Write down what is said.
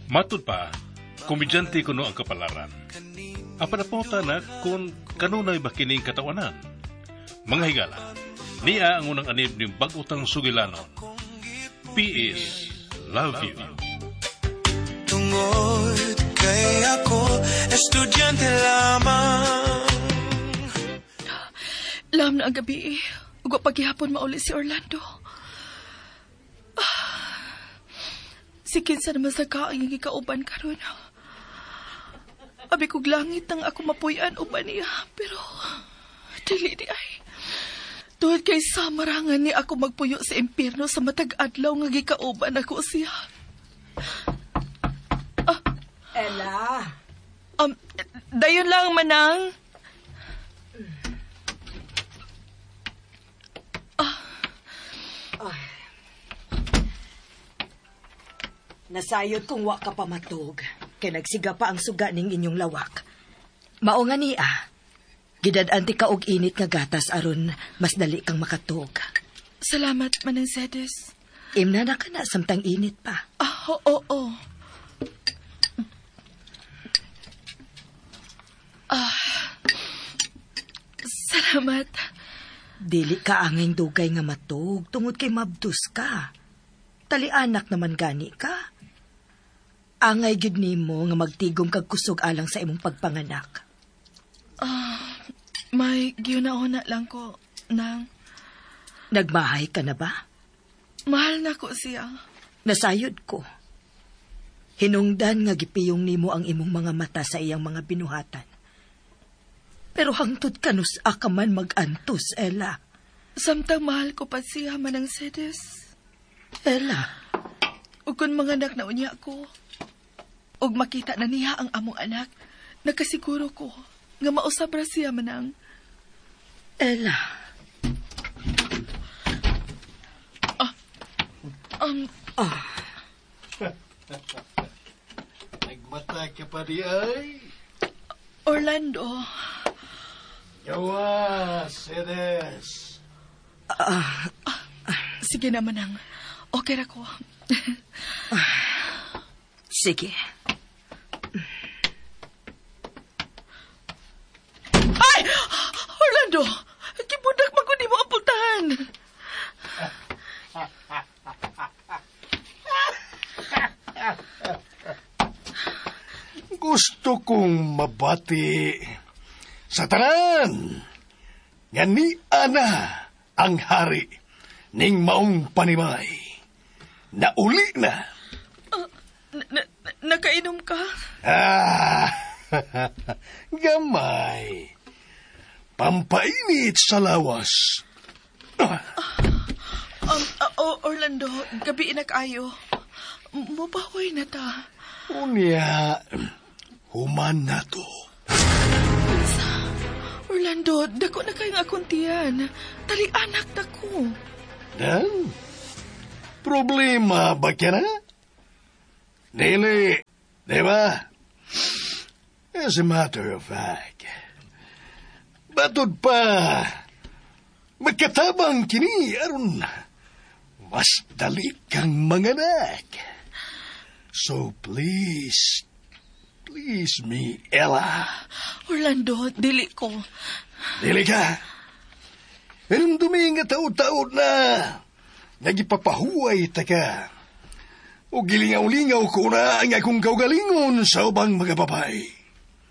Matud pa, komedyante kuno ang kapalaran. Apa na po na kung kanunay ba kining katawanan? Mga higala, niya ang unang anib ng bagutang sugilanon. P.S. Love you. Tungod kay ako, estudyante lamang. Lam na ang gabi, ugwa paghihapon mauli si Orlando. Si kinsa naman sa kaang yung ikauban karon. Abi kog langit nang ako mapuyan uban niya, pero dili di ay. Tuwad kay samarangan ni ako magpuyo sa impyerno sa matag adlaw nga gikauban ako siya. Ella. Dayon lang manang. Nasayod kung wa ka pamatog, kay nagsiga pa ang suga ning inyong lawak. Mao nga niya, gidad-anti ka og init nga gatas aron mas dali kang makatog. Salamat, Manang Zedes. Imna na ka na samtang init pa. Oo. Salamat. Dili ka angay dugay nga matog, tungod kay mabdus ka. Talianak naman gani ka. Angay gyud nimo nga magtigom kag kusog alang sa imong pagpanganak. May giuna-una lang ko, nang. Nagmahay ka na ba? Mahal na ko siya. Nasayod ko. Hinungdan nga gipiyong nimo ang imong mga mata sa iyang mga binuhatan. Pero hangtod kanus ka man mag-antos, Ella. Samtang mahal ko pa siya, Manang Zedes. Ella. Ug kung mga anak na unya ko, ug makita na niya ang among anak, nakasiguro ko nga mausabra siya, Manang. Ella. Nagmata ka pa di ay? Orlando. Yawa, Zedes. Sige na, Manang. Okay ra ko. Sige. Ay! Orlando! Kibudak man ko di mo apuntahan. Gusto kong mabati sa tanan nga ni Ana ang hari ning maong panimay. Nauli na. Nakainom ka? Gamay. Pampainit sa lawas. Orlando, gabi na kayo. Mabahoy na ta. Unya, human na to. Orlando, dako na kayo nga akong tiyan. Tali anak na ko. Dan? Problema ba kya na? Dili, di ba? As a matter of fact, batod pa, magkatabang kini aron mas dali kang manganak. So please me, Ella. Orlando, dili ko. Dili ka? Pero dumi nga taod-taod na. Nagipapahuay ta ka. O gilingaw-lingaw ko na ang akong kaugalingon sa ubang mga babae.